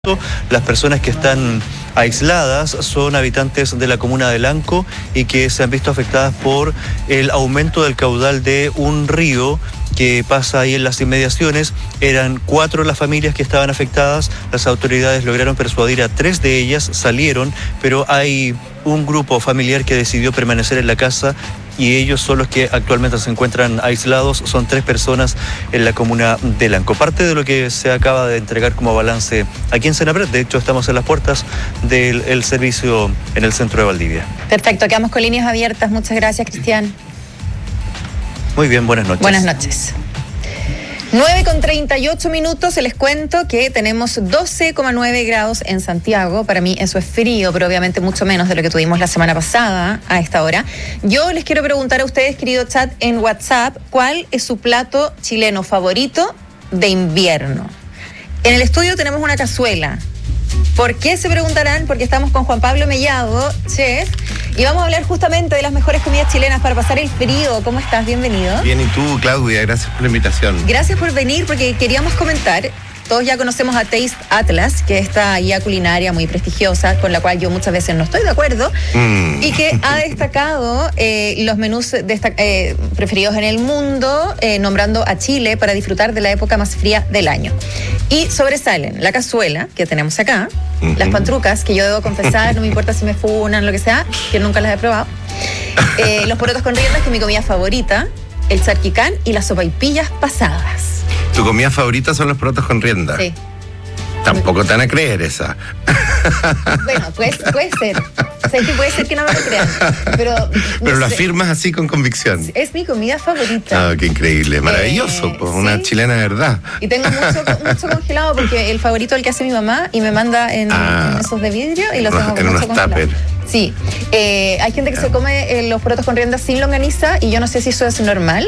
Las personas que están aisladas son habitantes de la comuna de Lanco y que se han visto afectadas por el aumento del caudal de un río que pasa ahí en las inmediaciones. Eran 4 las familias que estaban afectadas. Las autoridades lograron persuadir a 3 de ellas, salieron, pero hay un grupo familiar que decidió permanecer en la casa y ellos son los que actualmente se encuentran aislados. Son 3 personas en la comuna de Lanco. Parte de lo que se acaba de entregar como balance aquí en Senapred. De hecho, estamos en las puertas del servicio en el centro de Valdivia. Perfecto, quedamos con líneas abiertas. Muchas gracias, Cristian. Muy bien, buenas noches. Buenas noches. 9:38, les cuento que tenemos 12,9 grados en Santiago. Para mí eso es frío, pero obviamente mucho menos de lo que tuvimos la semana pasada a esta hora. Yo les quiero preguntar a ustedes, querido chat, en WhatsApp, ¿cuál es su plato chileno favorito de invierno? En el estudio tenemos una cazuela. ¿Por qué? Se preguntarán, porque estamos con Juan Pablo Mellado, chef, y vamos a hablar justamente de las mejores comidas chilenas para pasar el frío. ¿Cómo estás? Bienvenido. Bien, ¿y tú, Claudia? Gracias por la invitación. Gracias por venir, porque queríamos comentar. Todos ya conocemos a Taste Atlas, que es esta guía culinaria muy prestigiosa, con la cual yo muchas veces no estoy de acuerdo, y que ha destacado los menús preferidos en el mundo, nombrando a Chile para disfrutar de la época más fría del año. Y sobresalen la cazuela, que tenemos acá, las pantrucas, que yo debo confesar, no me importa si me funan, lo que sea, que nunca las he probado, los porotos con riendas, que es mi comida favorita, el charquicán y las sopaipillas pasadas. ¿Tu comida favorita son los porotos con rienda? Sí. Tampoco te van a creer esa. Bueno, puede ser. Sé que puede ser que no me lo crean. Pero lo afirmas así con convicción. Es mi comida favorita. Ah, qué increíble. Maravilloso. Pues, una ¿sí? Chilena de verdad. Y tengo mucho congelado porque el favorito es el que hace mi mamá y me manda en esos de vidrio y los tengo en unos tupper. Sí. Hay gente que se come los porotos con rienda sin longaniza y yo no sé si eso es normal.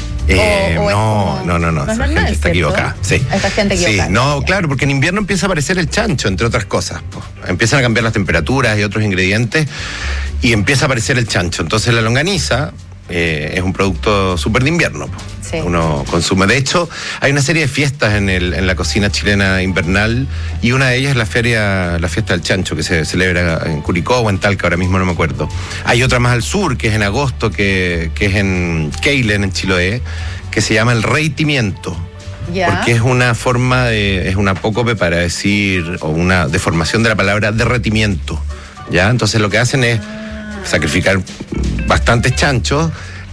No. Esa gente está equivocada. Sí. Esta gente equivocada. Sí, no, claro, porque en invierno empieza a aparecer el chancho, entre otras cosas. Empiezan a cambiar las temperaturas y otros ingredientes y empieza a aparecer el chancho. Entonces la longaniza es un producto súper de invierno. Sí. Uno consume. De hecho, hay una serie de fiestas en la cocina chilena invernal y una de ellas es la fiesta del chancho, que se celebra en Curicó o en Talca, ahora mismo no me acuerdo. Hay otra más al sur, que es en agosto, que es en Keilen, en Chiloé, que se llama el Reitimiento. Yeah. Porque es una forma es una apócope para decir, o una deformación de la palabra derretimiento. ¿Ya? Entonces lo que hacen es sacrificar bastantes chanchos,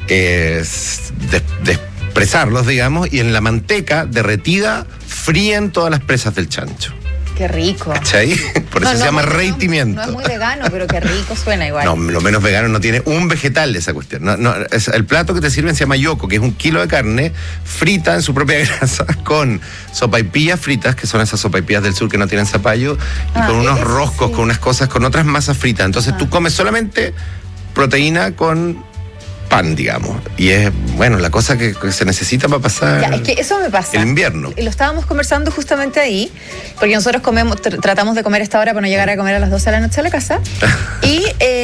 despresarlos, digamos, y en la manteca derretida fríen todas las presas del chancho. Qué rico. ¿Cachai? Por eso se llama reitimiento. No es muy vegano, pero qué rico suena igual. No, lo menos vegano no tiene un vegetal de esa cuestión. El plato que te sirven se llama yoco, que es 1 kilo de carne frita en su propia grasa con sopaipillas fritas, que son esas sopaipillas del sur que no tienen zapallo, y con unos roscos, con unas cosas, con otras masas fritas. Entonces tú comes solamente proteína con pan, digamos. Y es, bueno, la cosa que se necesita para pasar. Ya, es que eso me pasa. El invierno. Y lo estábamos conversando justamente ahí, porque nosotros tratamos de comer a esta hora para no llegar a comer a las 12 de la noche a la casa. y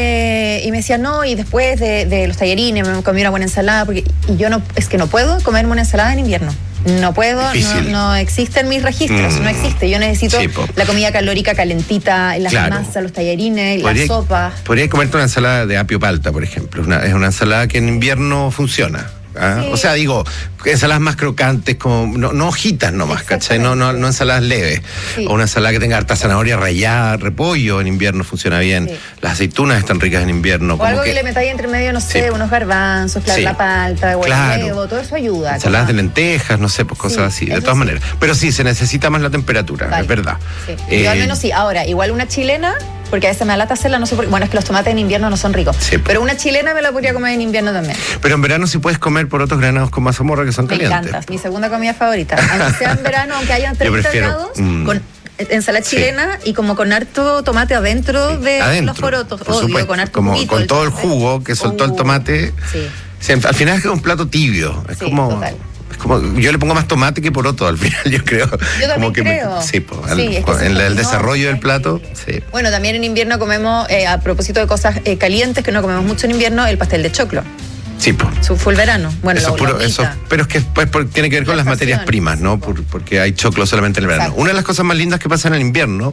me decía, no, y después de los tallarines me comí una buena ensalada, y yo no puedo comerme una ensalada en invierno. No puedo, no existen mis registros, no existe. Yo necesito la comida calórica calentita, las masas, los tallarines, las sopas. Podrías comerte una ensalada de apio palta, por ejemplo. Es una ensalada que en invierno funciona. Sí. O sea, digo, ensaladas más crocantes, como no hojitas nomás, ¿cachai? No ensaladas leves. Sí. O una ensalada que tenga harta zanahoria rallada, repollo en invierno funciona bien. Sí. Las aceitunas están ricas en invierno. O como algo que le metáis entre medio, no sé, unos garbanzos, la palta, huevo, todo eso ayuda. Ensaladas de lentejas, no sé, pues cosas así, de todas maneras. Pero sí, se necesita más la temperatura, es verdad. Sí. Yo al menos sí. Ahora, igual una chilena, porque a veces me da lata hacerla, no sé por qué. Bueno, es que los tomates en invierno no son ricos. Sí, pero una chilena me la podría comer en invierno también. Pero en verano sí puedes comer porotos granados con mazamorra, que son calientes. Me encanta, mi segunda comida favorita. Aunque sea en verano, aunque hayan 30 grados, con ensalada chilena y como con harto tomate adentro de los porotos. Obvio, con harto juguito, con todo el jugo que soltó el tomate. Sí. Al final es un plato tibio. Es como... Total. Yo le pongo más tomate que poroto al final, yo creo. Yo también creo. En el desarrollo del plato. Sí. Bueno, también en invierno comemos, a propósito de cosas calientes que no comemos mucho en invierno, el pastel de choclo. Sí, pues. Su full verano. Bueno, Eso es puro, eso, pero es que pues, tiene que ver con las materias primas, ¿no? Porque hay choclo solamente en el verano. Exacto. Una de las cosas más lindas que pasa en el invierno